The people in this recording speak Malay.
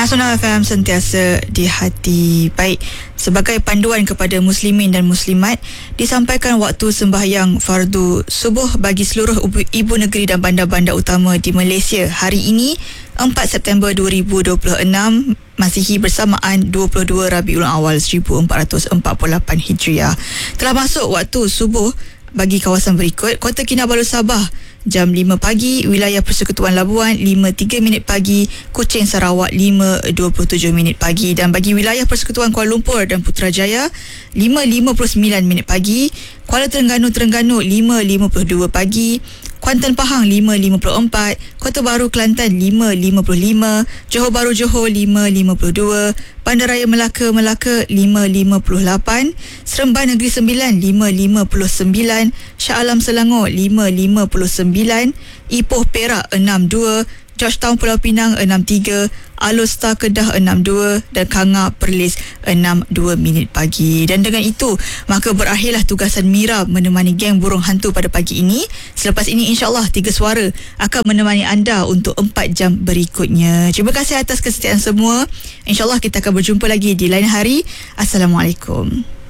Nasional FM sentiasa di hati. Baik, sebagai panduan kepada muslimin dan muslimat, disampaikan waktu sembahyang fardu subuh bagi seluruh ibu negeri dan bandar-bandar utama di Malaysia hari ini 4 September 2026 Masihi bersamaan 22 Rabiul Awal 1448 Hijriah. Telah masuk waktu subuh bagi kawasan berikut: Kota Kinabalu Sabah jam 5 pagi, wilayah Persekutuan Labuan 5.3 pagi, Kuching Sarawak 5.27 pagi, dan bagi wilayah Persekutuan Kuala Lumpur dan Putrajaya 5.59 pagi, Kuala Terengganu 5.52 pagi, Kuantan Pahang 5.54, Kota Baru Kelantan 5.55, Johor Bahru Johor 5.52, Bandaraya Melaka 5.58, Seremban Negeri Sembilan 5.59, Shah Alam Selangor 5.59, Ipoh Perak 62, Georgetown Pulau Pinang 63, Alor Star Kedah 62 dan Kanga Perlis 6.2 pagi. Dan dengan itu, maka berakhirlah tugasan Mira menemani geng burung hantu pada pagi ini. Selepas ini insya-Allah 3 suara akan menemani anda untuk 4 jam berikutnya. Terima kasih atas kesetiaan semua. Insya-Allah kita akan berjumpa lagi di lain hari. Assalamualaikum.